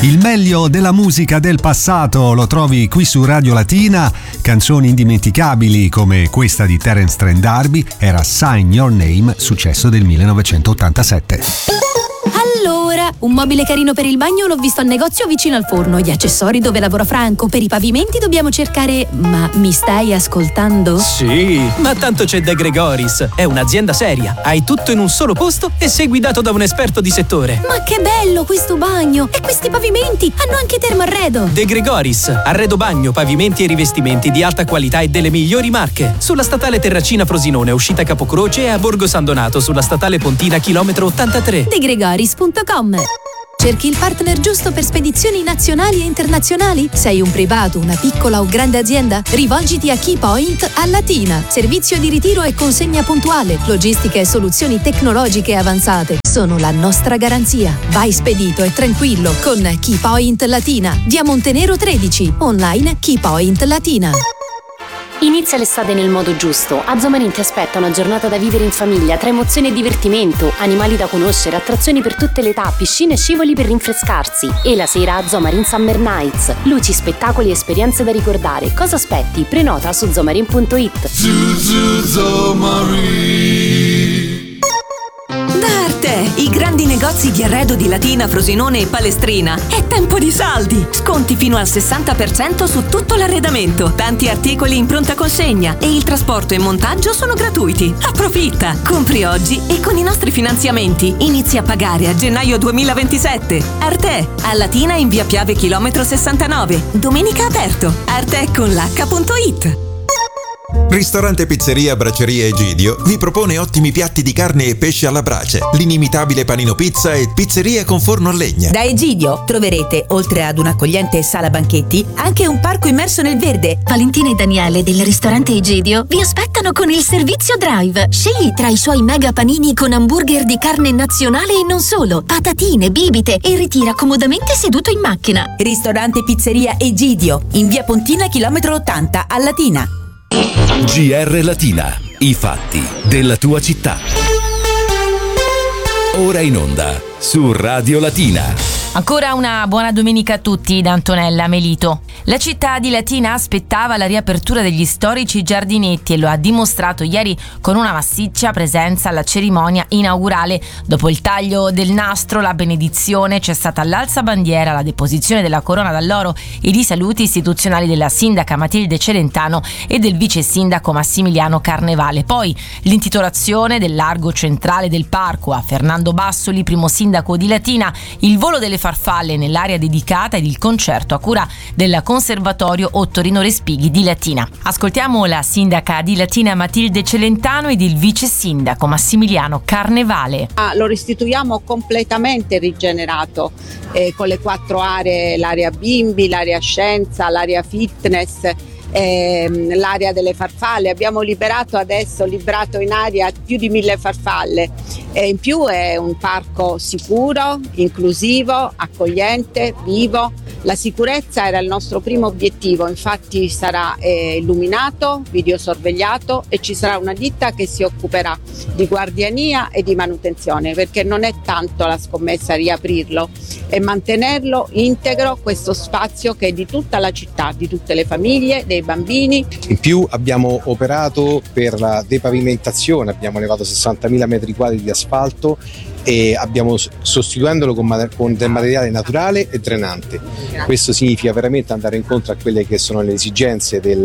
Il meglio della musica del passato lo trovi qui su Radio Latina. Canzoni indimenticabili come questa di Terence Trent D'Arby era Sign Your Name, successo del 1987. Allora, un mobile carino per il bagno l'ho visto al negozio vicino al forno. Gli accessori dove lavora Franco. Per i pavimenti dobbiamo cercare... Ma mi stai ascoltando? Sì, ma tanto c'è De Gregoris. È un'azienda seria. Hai tutto in un solo posto e sei guidato da un esperto di settore. Ma che bello questo bagno! E questi pavimenti hanno anche Termoarredo. De Gregoris, arredo bagno, pavimenti e rivestimenti di alta qualità e delle migliori marche. Sulla statale Terracina Frosinone, uscita Capocroce, e a Borgo San Donato sulla statale Pontina chilometro 83. DeGregoris.com. Cerchi il partner giusto per spedizioni nazionali e internazionali? Sei un privato, una piccola o grande azienda? Rivolgiti a Keypoint a Latina. Servizio di ritiro e consegna puntuale, logistica e soluzioni tecnologiche avanzate sono la nostra garanzia. Vai spedito e tranquillo con Keypoint Latina. Via Montenero 13. Online Keypoint Latina. Inizia l'estate nel modo giusto. A Zomarin ti aspetta una giornata da vivere in famiglia, tra emozioni e divertimento, animali da conoscere, attrazioni per tutte le età, piscine e scivoli per rinfrescarsi. E la sera a Zomarin Summer Nights. Luci, spettacoli e esperienze da ricordare. Cosa aspetti? Prenota su zomarin.it. Da Arte, i grandi negozi di arredo di Latina, Frosinone e Palestrina. È tempo di saldi! Sconti fino al 60% su tutto l'arredamento, tanti articoli in pronta consegna e il trasporto e montaggio sono gratuiti. Approfitta! Compri oggi e con i nostri finanziamenti inizi a pagare a gennaio 2027. Arte, a Latina in via Piave chilometro 69. Domenica aperto. Arte con l'H.it. Ristorante Pizzeria Braceria Egidio vi propone ottimi piatti di carne e pesce alla brace, l'inimitabile panino pizza e pizzeria con forno a legna. Da Egidio troverete, oltre ad un'accogliente sala banchetti, anche un parco immerso nel verde. Valentina e Daniele del ristorante Egidio vi aspettano con il servizio drive. Scegli tra i suoi mega panini con hamburger di carne nazionale e non solo, patatine, bibite e ritira comodamente seduto in macchina. Ristorante Pizzeria Egidio, in via Pontina chilometro 80 a Latina. GR Latina, i fatti della tua città. Ora in onda su Radio Latina. Ancora una buona domenica a tutti da Antonella Melito. La città di Latina aspettava la riapertura degli storici giardinetti e lo ha dimostrato ieri con una massiccia presenza alla cerimonia inaugurale. Dopo il taglio del nastro, la benedizione, c'è stata l'alzabandiera, la deposizione della corona d'alloro e i saluti istituzionali della sindaca Matilde Celentano e del vice sindaco Massimiliano Carnevale. Poi l'intitolazione del largo centrale del parco a Fernando Bassoli, primo sindaco di Latina, il volo delle farfalle nell'area dedicata ed il concerto a cura del Conservatorio Ottorino Respighi di Latina. Ascoltiamo la sindaca di Latina Matilde Celentano ed il vice sindaco Massimiliano Carnevale. Lo restituiamo completamente rigenerato con le 4 aree, l'area bimbi, l'area scienza, l'area fitness, l'area delle farfalle. Abbiamo liberato in aria più di 1000 farfalle e in più è un parco sicuro, inclusivo, accogliente, vivo. La sicurezza era il nostro primo obiettivo, infatti sarà illuminato, videosorvegliato e ci sarà una ditta che si occuperà di guardiania e di manutenzione, perché non è tanto la scommessa riaprirlo, è mantenerlo integro questo spazio che è di tutta la città, di tutte le famiglie, dei bambini. In più abbiamo operato per la depavimentazione, abbiamo levato 60.000 metri quadri di asfalto e abbiamo sostituendolo con del materiale naturale e drenante. Questo significa veramente andare incontro a quelle che sono le esigenze dei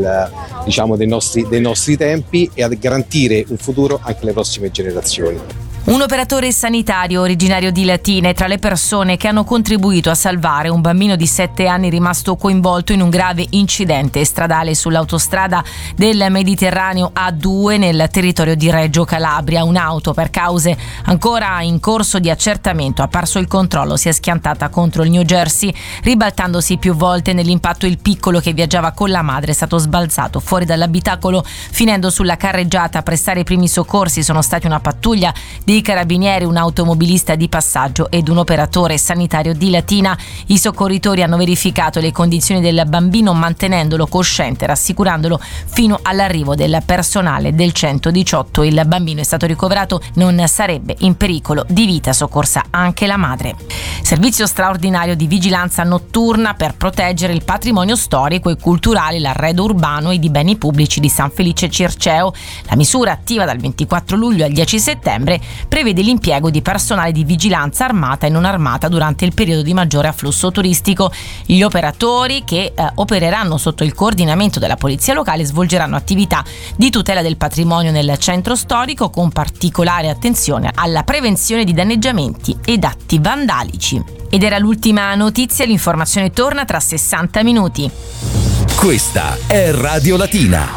nostri tempi e a garantire un futuro anche alle prossime generazioni. Un operatore sanitario originario di Latina è tra le persone che hanno contribuito a salvare un bambino di 7 anni rimasto coinvolto in un grave incidente stradale sull'autostrada del Mediterraneo A2 nel territorio di Reggio Calabria. Un'auto, per cause ancora in corso di accertamento, ha perso il controllo, si è schiantata contro il New Jersey, ribaltandosi più volte. Nell'impatto il piccolo, che viaggiava con la madre, è stato sbalzato fuori dall'abitacolo finendo sulla carreggiata. A prestare i primi soccorsi sono stati una pattuglia dei dei carabinieri, un automobilista di passaggio ed un operatore sanitario di Latina. I soccorritori hanno verificato le condizioni del bambino mantenendolo cosciente, rassicurandolo fino all'arrivo del personale del 118. Il bambino è stato ricoverato, non sarebbe in pericolo di vita, soccorsa anche la madre. Servizio straordinario di vigilanza notturna per proteggere il patrimonio storico e culturale, l'arredo urbano e di beni pubblici di San Felice Circeo. La misura, attiva dal 24 luglio al 10 settembre, prevede l'impiego di personale di vigilanza armata e non armata durante il periodo di maggiore afflusso turistico. Gli operatori, che opereranno sotto il coordinamento della polizia locale, svolgeranno attività di tutela del patrimonio nel centro storico, con particolare attenzione alla prevenzione di danneggiamenti ed atti vandalici. Ed era l'ultima notizia, l'informazione torna tra 60 minuti. Questa è Radio Latina.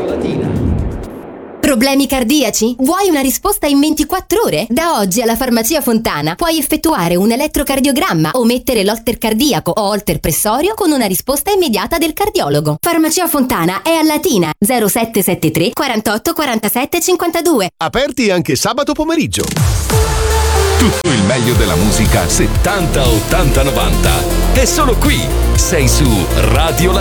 Problemi cardiaci? Vuoi una risposta in 24 ore? Da oggi alla Farmacia Fontana puoi effettuare un elettrocardiogramma o mettere l'holter cardiaco o holter pressorio con una risposta immediata del cardiologo. Farmacia Fontana è a Latina, 0773 48 47 52. Aperti anche sabato pomeriggio. Tutto il meglio della musica 70, 80, 90. È solo qui. Sei su Radio Latina.